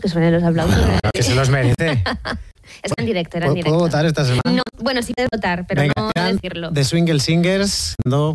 que suenen los aplausos. Que se los merece. Es en directo, era en directo. ¿Puedo votar esta semana? No, bueno, sí puedes votar, pero venga, no decirlo. The Swingle Singers, no